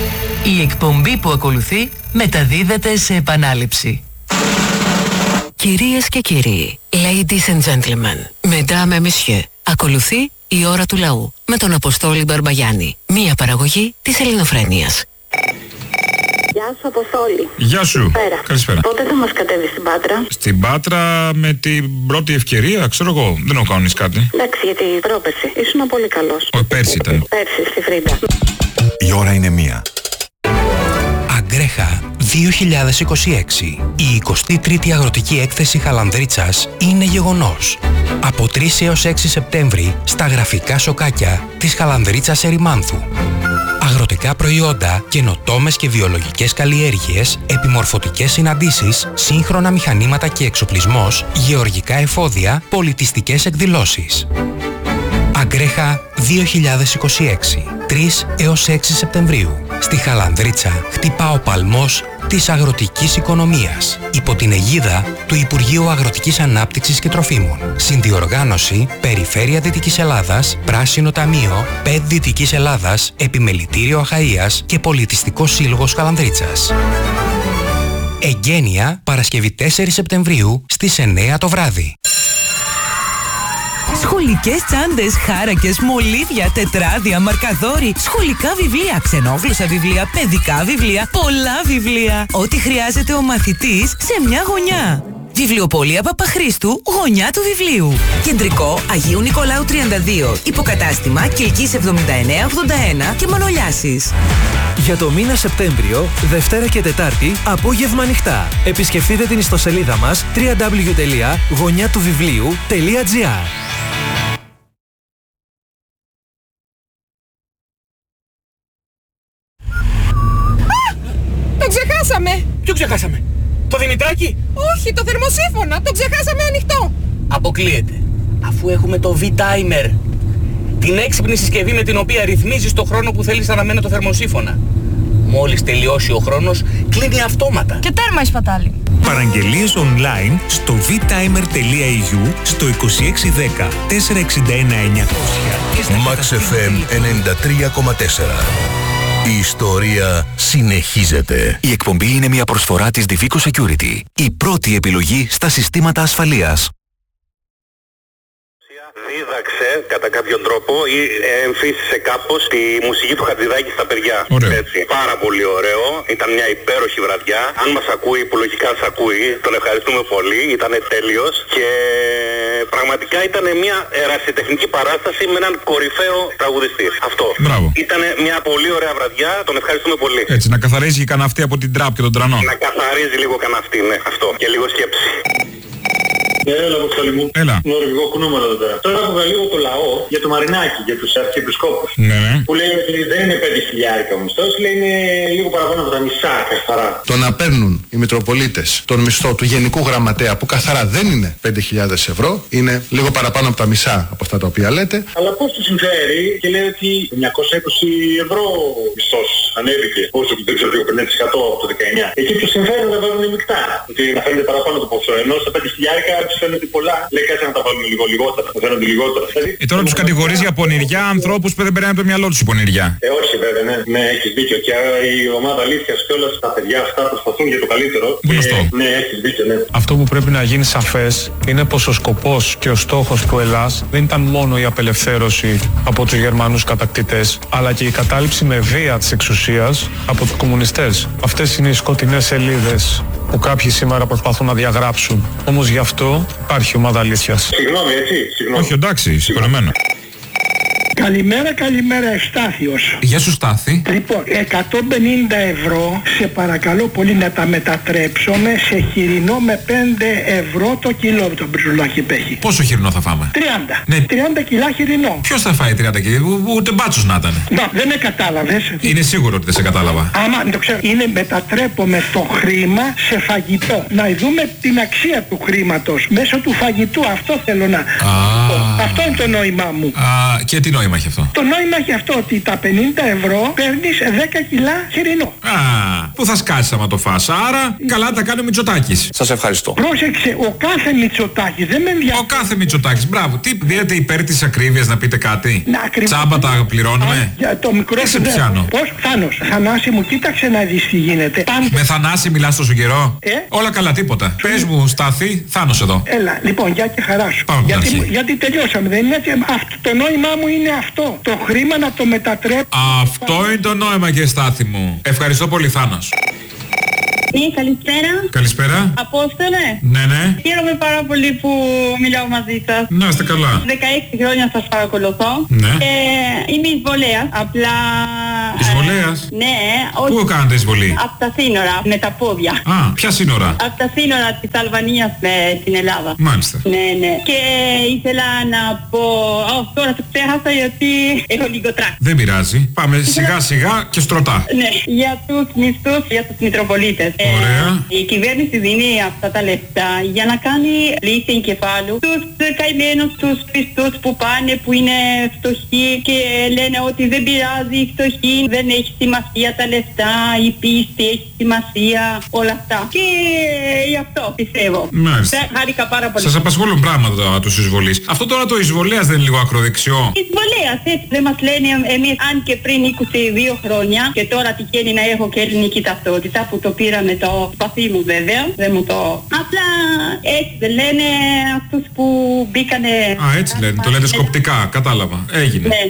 Η εκπομπή που ακολουθεί μεταδίδεται σε επανάληψη. Κυρίες και κύριοι, ladies and gentlemen, mesdames et messieurs, ακολουθεί η ώρα του λαού με τον Αποστόλη Μπαρμπαγιάννη. Μία παραγωγή της Ελληνοφρένειας. Γεια σου, Αποστόλη. Γεια σου. Καλησπέρα. Πότε θα μας κατέβεις στην Πάτρα? Στην Πάτρα με την πρώτη ευκαιρία, ξέρω εγώ. Δεν έχω κανονίσει κάτι. Εντάξει, γιατί πρόπερση ήσουν πολύ καλός. Όχι, πέρσι ήταν. Πέρσι, στη Φρίντα. Η ώρα είναι 1. Αγκρέχα 2026. Η 23η Αγροτική Έκθεση Χαλανδρίτσας είναι γεγονός. Από 3 έως 6 Σεπτέμβρη στα γραφικά σοκάκια της Χαλανδρίτσας Ερημάνθου. Αγροτικά προϊόντα, καινοτόμες και βιολογικές καλλιέργειες, επιμορφωτικές συναντήσεις, σύγχρονα μηχανήματα και εξοπλισμός, γεωργικά εφόδια, πολιτιστικές εκδηλώσεις. Αγκρέχα 2026. 3 έως 6 Σεπτεμβρίου. Στη Χαλανδρίτσα χτυπά ο παλμός της αγροτικής οικονομίας υπό την αιγίδα του Υπουργείου Αγροτικής Ανάπτυξης και Τροφίμων. Συνδιοργάνωση Περιφέρεια Δυτικής Ελλάδας, Πράσινο Ταμείο, ΠΕΔ Δυτικής Ελλάδας, Επιμελητήριο Αχαΐας και Πολιτιστικός Σύλλογος Χαλανδρίτσας. Εγγένεια Παρασκευή 4 Σεπτεμβρίου στις 9 το βράδυ. Σχολικές τσάντες, χάρακες, μολύβια, τετράδια, μαρκαδόροι, σχολικά βιβλία, ξενόγλωσσα βιβλία, παιδικά βιβλία, πολλά βιβλία. Ό,τι χρειάζεται ο μαθητής σε μια γωνιά. Βιβλιοπωλεία Παπαχρήστου, γωνιά του βιβλίου. Κεντρικό Αγίου Νικολάου 32, υποκατάστημα Κιλκής 7981 και Μανολιάσης. Για το μήνα Σεπτέμβριο, Δευτέρα και Τετάρτη, απόγευμα ανοιχτά. Επισκεφτείτε την ιστοσελίδα μας www.γωνιάτουβιβλίου.gr. Το ξεχάσαμε! Ποιο ξεχάσαμε? Το Δημητράκι? Όχι, το θερμοσύφωνα! Το ξεχάσαμε ανοιχτό! Αποκλείεται. Αφού έχουμε το V-Timer. Την έξυπνη συσκευή με την οποία ρυθμίζεις το χρόνο που θέλεις να αναμένει το θερμοσύφωνα. Μόλις τελειώσει ο χρόνος, κλείνει αυτόματα. Και τέρμα η σπατάλη. Παραγγελίες online στο vtimer.eu στο 2610 461 900. Max FM 93,4. Η ιστορία συνεχίζεται. Η εκπομπή είναι μια προσφορά της Divico Security, η πρώτη επιλογή στα συστήματα ασφαλείας. Δίδαξε κατά κάποιον τρόπο ή εμφύσισε κάπως τη μουσική του Χατζηδάκη στα παιδιά. Έτσι. Πάρα πολύ ωραίο. Ήταν μια υπέροχη βραδιά. Αν μας ακούει, που λογικά σας ακούει, τον ευχαριστούμε πολύ. Ήταν τέλειος και πραγματικά ήταν μια ερασιτεχνική παράσταση με έναν κορυφαίο τραγουδιστή. Αυτό. Μπράβο. Ήταν μια πολύ ωραία βραδιά. Τον ευχαριστούμε πολύ. Έτσι, να καθαρίζει και καναυτή από την τραπ και τον τρανό. Να καθαρίζει λίγο καναυτή, ναι, αυτό. Και λίγο σκέψη. Έλα, Αποστόλη μου. Έλα. Νορβηγό κουνούμενο εδώ πέρα. Τώρα άκουγα λίγο το λαό για το Μαρινάκι, για τους αρχιεπισκόπους. Ναι, ναι. Που λέει ότι δεν είναι 5.000 ο μισθός, λέει είναι λίγο παραπάνω από τα μισά καθαρά. Το να παίρνουν οι Μητροπολίτες τον μισθό του Γενικού Γραμματέα, που καθαρά δεν είναι 5.000 ευρώ, είναι λίγο παραπάνω από τα μισά από αυτά τα οποία λέτε. Αλλά πώς του συμφέρει και λέει ότι 920 ευρώ μισθός ανέβηκε, όσο δεν ξέρω, 5% από το 19. Εκεί του συμφέρει να βάλουν μεικτά. Ότι να φαίνεται παραπάνω το ποσό. Ενώ στα 5.000 τους φαίνονται πολλά, λέει κάτσε να τα βάλουμε λίγο λιγότερα. Να φαίνονται λιγότερα. Τώρα τους κατηγορείς για πονηριά ανθρώπους που δεν περνάνε από το μυαλό τους η πονηριά. Όχι βέβαια, ναι. Ναι, έχεις δίκιο. Και η ομάδα αλήθειας και όλα τα παιδιά αυτά προσπαθούν για το καλύτερο. Ναι, έχεις δίκιο, ναι. Αυτό που πρέπει να γίνει σαφές είναι πως ο σκοπός και ο στόχος του Ελλάς δεν ήταν μόνο η απελευθέρωση από τους Γερμανούς κατακτητές, αλλά και η κατάληψη με βία της εξουσίας από τους κομμουνιστές. Αυτές είναι οι σκοτεινές σελίδες που κάποιοι σήμερα προσπαθούν να διαγράψουν. Όμως γι' αυτό υπάρχει ομάδα αλήθειας. Συγγνώμη, έτσι. Συγγνώμη. Όχι, εντάξει, συγχωρεμένο. Καλημέρα, καλημέρα, Ευστάθιος. Γεια σου, Στάθη. Λοιπόν, 150 ευρώ, σε παρακαλώ πολύ να τα μετατρέψουμε σε χοιρινό με 5 ευρώ το κιλό το μπριζουλάκι που έχει. Πόσο χοιρινό θα φάμε? 30. Ναι. 30 κιλά χοιρινό. Ποιος θα φάει 30 κιλά? Ούτε μπάτσος να ήταν. Να, δεν με κατάλαβες. Είναι σίγουρο ότι δεν σε κατάλαβα. Άμα το ξέρω, είναι μετατρέπουμε το χρήμα σε φαγητό. Να δούμε την αξία του χρήματος μέσω του φαγητού. Αυτό θέλω να. Αυτό είναι το νόημά μου. Και τι νόημα έχει αυτό? Το νόημα έχει αυτό ότι τα 50 ευρώ παίρνεις 10 κιλά χοιρινό. Πού που θα σκάσει άμα το φας. Άρα καλά τα κάνει ο Μητσοτάκης. Σας ευχαριστώ. Πρόσεξε, ο κάθε Μητσοτάκης δεν με ενδιαφέρει. Ο κάθε Μητσοτάκης, μπράβο. Τι δίνετε υπέρ της ακρίβειας να πείτε κάτι? Τσάμπα τα πληρώνουμε. Για το μικρό δεν σε πιάνω. Πώς, Θανάση μου, κοίταξε να δεις τι γίνεται. Με Θανάση μιλάς τόσο καιρό? Όλα καλά, τίποτα. Πες μου, Στάθη, Θάνος εδώ. Έλα, λοιπόν, για και χαρά σου. Γιατί τελειώσαμε, δεν είναι έτσι. Το νόημά μου είναι αυτό. Το χρήμα να το μετατρέψω. Αυτό είναι το νόημα και Στάθη μου. Ευχαριστώ πολύ, Θάνος. Ναι, καλησπέρα. Καλησπέρα. Απόστολε. Ναι, ναι. Χαίρομαι πάρα πολύ που μιλάω μαζί σας. Να είστε καλά. 16 χρόνια σας παρακολουθώ. Ναι. Είμαι εισβολέας. Απλά... Εισβολέας? Ναι. Πού κάνετε εισβολή? Από τα σύνορα, με τα πόδια. Α, ποια σύνορα? Από τα σύνορα της Αλβανίας με την Ελλάδα. Μάλιστα. Ναι, ναι. Και ήθελα να πω... τώρα το ξέχασα γιατί έχω λίγο τράκ. Δεν πειράζει. Πάμε σιγά σιγά και στρωτά. Ναι. Για τους μισθούς, για τους Μητροπολίτες. Ωραία. Η κυβέρνηση δίνει αυτά τα λεφτά για να κάνει λύση εγκεφάλου τους καημένους, τους πιστούς που πάνε, που είναι φτωχοί και λένε ότι δεν πειράζει, η φτωχή δεν έχει σημασία τα λεφτά, η πίστη έχει σημασία, όλα αυτά. Και γι' αυτό πιστεύω. Μάλιστα. Χάρηκα πάρα πολύ. Σας απασχολούν πράγματα τους εισβολείς. Αυτό τώρα το εισβολέας δεν είναι λίγο ακροδεξιό? Εισβολέας, έτσι δεν μας λένε εμείς, αν και πριν 22 χρόνια και τώρα τυχαίνει να έχω και ελληνική ταυτότητα που το πήρα με το σπαθί μου βέβαια, δεν μου το... Απλά έτσι δεν λένε αυτούς που μπήκανε... Α, έτσι λένε, το λέτε σκοπτικά, κατάλαβα, έγινε. Ναι.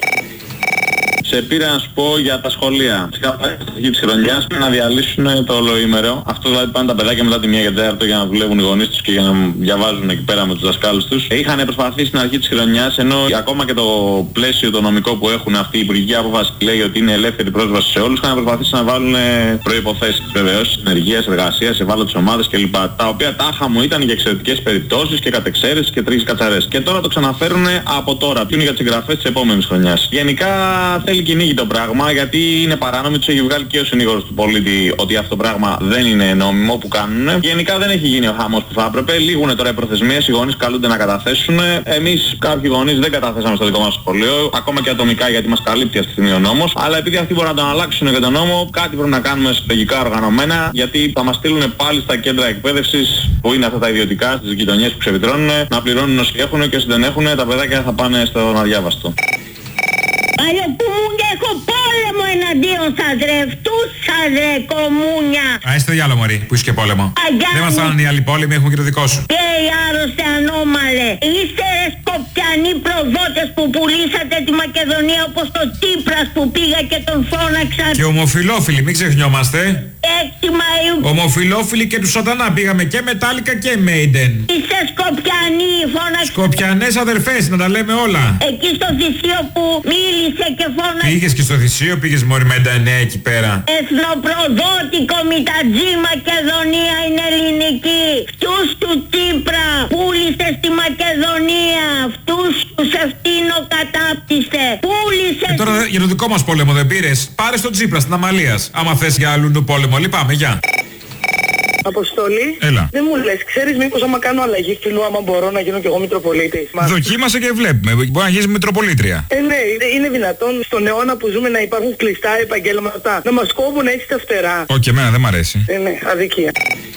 Σε πήρα να σου πω για τα σχολεία. Φυσικά στην αρχή της χρονιάς να διαλύσουν το ολοήμερο. Αυτό δηλαδή πάνε τα παιδάκια μετά τη 1 για να δουλεύουν οι γονείς τους και για να διαβάζουν εκεί πέρα με τους δασκάλους τους. Είχαν προσπαθήσει στην αρχή της χρονιάς, ενώ ακόμα και το πλαίσιο το νομικό που έχουν αυτή η υπουργική απόφαση λέει ότι είναι ελεύθερη πρόσβαση σε όλους, είχαν προσπαθήσει να βάλουν προϋποθέσεις βεβαίως, ενεργείας, εργασίας, ευάλωτες ομάδες κλπ. Τα οποία τάχα μου ήταν για εξαιρετικές περιπτώσεις και κατεξαίρεσης και τρεις κατσαρές. Και τώρα το ξαναφέρουν από τώρα. Ποιο είναι για τις εγγραφές της επόμενης χρονιάς. Γενικά θέλει κυνήγει το πράγμα, γιατί είναι παράνομο, τους έχει βγάλει και ο συνήγορος του πολίτη ότι αυτό το πράγμα δεν είναι νόμιμο που κάνουν. Γενικά δεν έχει γίνει ο χαμός που θα έπρεπε. Λήγουνε τώρα οι προθεσμίες, οι γονείς καλούνται να καταθέσουν. Εμείς κάποιοι γονείς δεν καταθέσαμε στο δικό μας σχολείο, ακόμα και ατομικά γιατί μας καλύπτει αυτή τη στιγμή ο νόμος. Αλλά επειδή αυτοί μπορούν να τον αλλάξουν για τον νόμο, κάτι πρέπει να κάνουμε συλλογικά οργανωμένα, γιατί θα μας στείλουν πάλι στα κέντρα εκπαίδευσης που είναι αυτά τα ιδιωτικά, στις γειτονιές που ξεβιτρώνουν, να πληρώνουν όσοι έχουν και όσοι δεν έχουν, τα παιδάκια θα πάνε στον αδιάβαστο. Αλλιοπούμουνια, έχω πόλεμο εναντίον σας ρε, φτούς σας ρε κομμούνια. Α, είστε διάλο μωρή, που είσαι και πόλεμο. Δεν μας φτάνουν οι άλλοι πόλεμοι, έχουμε και το δικό σου. Και οι άρρωστοι ανώμαλε. Είστε ρε σκοπιανοί προδότες που πουλήσατε τη Μακεδονία όπως το Τσίπρας που πήγα και τον φώναξα. Και ομοφιλόφιλοι, μην ξεχνιόμαστε. 6 Μαΐου. Ομοφιλόφιλοι και του σατανά, πήγαμε και Μετάλλικα και Μέιντεν. Είστε σκοπιανοί, φώναξα. Σκοπιανές αδερφές, να τα λέμε όλα. Εκεί στο θυσίο που μίλησε και φώναξε. Πήγες και στο θυσίο, πήγες μωρή με τα νέα εκεί πέρα. Εθνοπροδότικο Μητατζή Μακεδονία είναι ελληνική. Φτούς του Τσίπρα πούλησε στη Μακεδονία. Φτούς τους ευθύνω κατάπτυστε. Πούλησε. Τώρα για το δικό μας πόλεμο δεν πήρες. Πάρε στον Τσίπρα στην Αμαλίας. Άμα θες για αλλού πόλεμο, λυπάμαι, γεια. Αποστολή. Έλα. Δεν μου λες, ξέρεις μήπως άμα κάνω αλλαγή φίλου, άμα μπορώ να γίνω κι εγώ Μητροπολίτης. Δοκίμασε και βλέπουμε. Μπορεί να γίνεις Μητροπολίτρια. Ναι, είναι δυνατόν στον αιώνα που ζούμε να υπάρχουν κλειστά επαγγέλματα, να μας κόβουν έτσι τα φτερά. Όχι, εμένα δεν μ' αρέσει. Ναι, αδικία.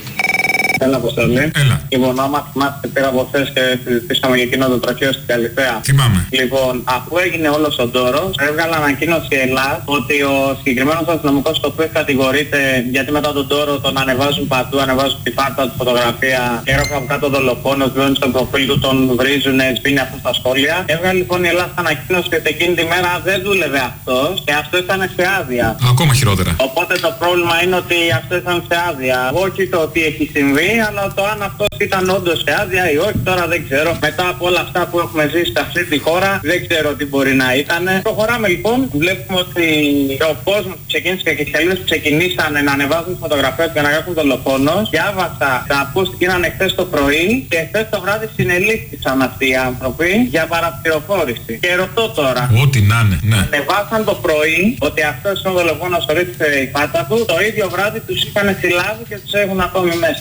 Έλα, Αποστολή. Έλα. Λοιπόν, άμα θυμάστε πήρα από χθες και συζητήσαμε για εκείνο το τροχαίο στην Καλυθέα. Θυμάμαι. Λοιπόν, αφού έγινε όλος ο ντόρος, έβγαλε ανακοίνωση η Ελλάδα ότι ο συγκεκριμένος αστυνομικός το οποίο κατηγορείται γιατί μετά τον ντόρο τον ανεβάζουν παντού, ανεβάζουν τη φάρτα του φωτογραφία και έγραφε από κάτω δολοφόνος, μπαίνουν στο προφίλ του, τον βρίζουν, σβήνει αυτό στα σχόλια. Έβγαλε λοιπόν η Ελλάδα ανακοίνωση ότι εκείνη τη μέρα δεν δούλευε αυτός και αυτό ήταν σε άδεια. Ακόμα χειρότερα. Οπότε το πρόβλημα είναι ότι αυτό ήταν σε άδεια. Όχι το ότι έχει συμβεί, αλλά το αν αυτός ήταν όντως σε άδεια ή όχι, τώρα δεν ξέρω. Μετά από όλα αυτά που έχουμε ζήσει σε αυτή τη χώρα, δεν ξέρω τι μπορεί να ήταν. Προχωράμε λοιπόν. Βλέπουμε ότι ο κόσμος που ξεκίνησε και οι σελίδες που ξεκινήσανε να ανεβάζουν φωτογραφίες και να γράφουν δολοφόνος. Διάβασα τα post που γίνανε χθες το πρωί και χθες το βράδυ συνελήφθησαν αυτοί οι άνθρωποι για παραπληροφόρηση. Και ρωτώ τώρα. Ό,τι να είναι, ναι. Ανεβάσαν το πρωί ότι αυτός είναι ο δολοφόνος, ορίστε η πάτα του. Το ίδιο βράδυ τους είχαν συλλάβει και τους έχουν ακόμη μέσα. Για το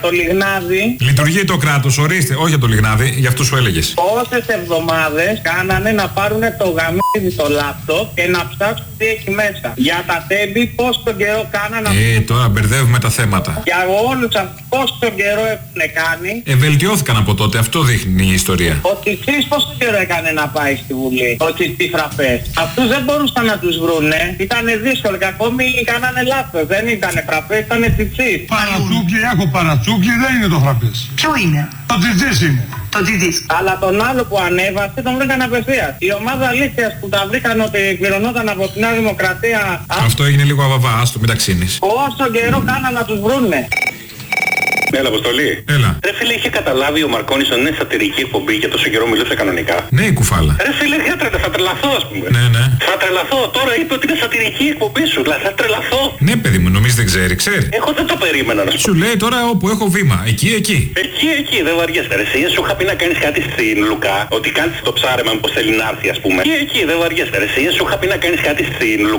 το Λιγνάδι. Λειτουργεί το κράτος, ορίστε. Όχι για το Λιγνάδι, για αυτούς σου έλεγες. Πόσες εβδομάδες κάνανε να πάρουν το γαμίδι το λάπτοπ και να ψάξουν τι έχει μέσα. Για τα τέμπη πόσο καιρό κάνανε. Τώρα μπερδεύουμε τα θέματα. Για όλους αυτούς πόσο καιρό έχουν κάνει. Βελτιώθηκαν από τότε, αυτό δείχνει η ιστορία. Ο Τσιτσής πόσο καιρό έκανε να πάει στη Βουλή. Ο Τσιτσίφραπες. Αυτούς δεν μπορούσαν να τους βρούνε. Ήτανε δύσκολο και ακόμη κάνανε λάθος. Δεν ήτανε Φραπές, ήτανε Τσιτσής. Παρατσούκλι, έχω παρατσούκλι, δεν είναι το Φραπές. Ποιο είναι? Το Τσιτσής είναι. Το Τσιτσής. Αλλά τον άλλο που ανέβασε τον βρήκαν απευθείας. Η ομάδα αλήθειας που τα βρήκαν ότι κληρονόταν από τη Νέα Δημοκρατία. Αυτό έγινε λίγο αβαβά, άστο μην τα ξύνεις. Πόσο καιρό κάναν να τους βρούνε. Έλα, Αποστολή. Έλα. Ρε φίλε, είχε καταλάβει ο Μαρκόνης ότι είναι σατυρική εκπομπή και τόσο καιρό μιλούσε κανονικά. Ναι, η κουφάλα. Ρε φίλε, θα τρελαθώ, ας πούμε. Ναι, ναι. Θα τρελαθώ. Τώρα είπε ότι είναι σατυρική εκπομπή σου. Δηλαδή, θα τρελαθώ. Ναι, παιδί μου, νομίζεις δεν ξέρει, ξέρει. Εγώ δεν το περίμενα να σου πω. Σου λέει τώρα όπου έχω βήμα. Εκεί, εκεί. Εκεί, δεν βαριέσαι. Ρε, εσύ σου είχα πει να κάνεις κάτι στην Λουκά. Ότι κάνεις το ψάρεμα, μήπως θέλει να έρθει, ας πούμε. Εκεί, δεν βαριέσαι. Ρε, εσύ σου είχα πει να κάνεις κάτι στην Λουκά.